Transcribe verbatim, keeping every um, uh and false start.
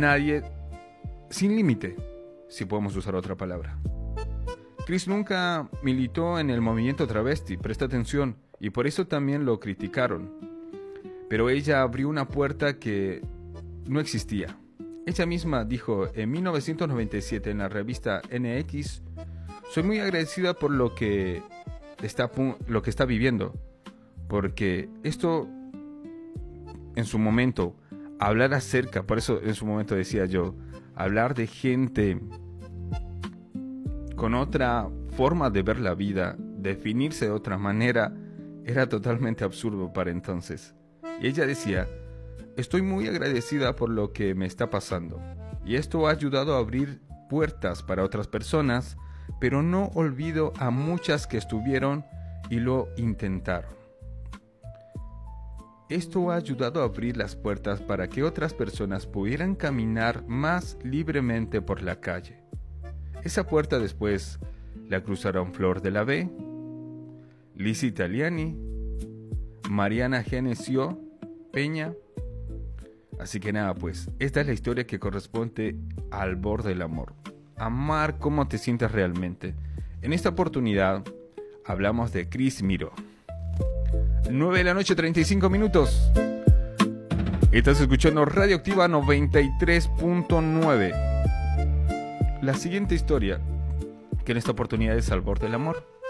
nadie, sin límite, si podemos usar otra palabra. Chris nunca militó en el movimiento travesti, presta atención, y por eso también lo criticaron. Pero ella abrió una puerta que no existía. Ella misma dijo en mil novecientos noventa y siete en la revista N X: soy muy agradecida por lo que está, lo que está viviendo, porque esto en su momento, hablar acerca, por eso en su momento decía yo, hablar de gente con otra forma de ver la vida, definirse de otra manera, era totalmente absurdo para entonces. Y ella decía: estoy muy agradecida por lo que me está pasando, y esto ha ayudado a abrir puertas para otras personas, pero no olvido a muchas que estuvieron y lo intentaron. Esto ha ayudado a abrir las puertas para que otras personas pudieran caminar más libremente por la calle. Esa puerta después la cruzaron Flor de la B, Lizzie Italiani, Mariana Genesio Peña. Así que nada, pues, esta es la historia que corresponde al borde del amor. Amar cómo te sientes realmente. En esta oportunidad hablamos de Chris Miró. nueve de la noche, treinta y cinco minutos. Estás escuchando Radioactiva noventa y tres punto nueve. La siguiente historia, que en esta oportunidad es al borde del amor.